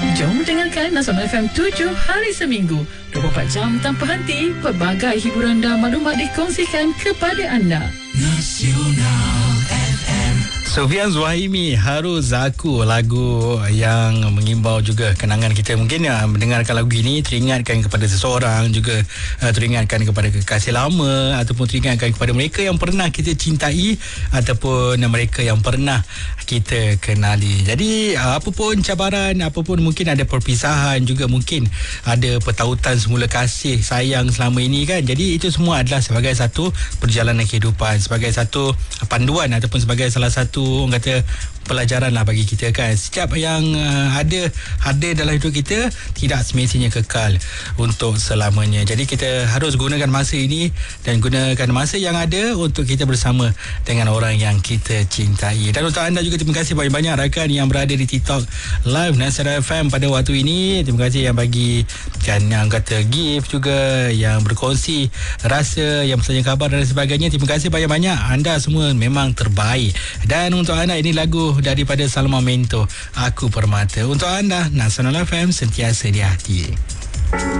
Jom dengarkan Nasional FM 7 hari seminggu 24 jam tanpa henti. Pelbagai hiburan dan maklumat dikongsikan kepada anda. Nasional FM. Sofian Zuhaimi, Harus Aku, lagu yang mengimbau juga kenangan kita. Mungkin mendengarkan lagu ini teringatkan kepada seseorang, juga teringatkan kepada kekasih lama, ataupun teringatkan kepada mereka yang pernah kita cintai ataupun mereka yang pernah kita kenali. Jadi apapun cabaran, apapun mungkin ada perpisahan, juga mungkin ada pertautan semula kasih sayang selama ini kan. Jadi itu semua adalah sebagai satu perjalanan kehidupan, sebagai satu panduan ataupun sebagai salah satu orang kata pelajaran lah bagi kita kan. Setiap yang ada dalam hidup kita tidak semestinya kekal untuk selamanya. Jadi kita harus gunakan masa ini dan gunakan masa yang ada untuk kita bersama dengan orang yang kita cintai. Dan untuk anda juga, terima kasih banyak-banyak rakan yang berada di TikTok Live Nasional FM pada waktu ini. Terima kasih yang bagi yang kata gift, juga yang berkongsi rasa, yang bertanya khabar dan sebagainya. Terima kasih banyak-banyak. Anda semua memang terbaik. Dan untuk anda, ini lagu daripada Salma Mento, Aku Permata. Untuk anda, Nasional FM sentiasa di hati.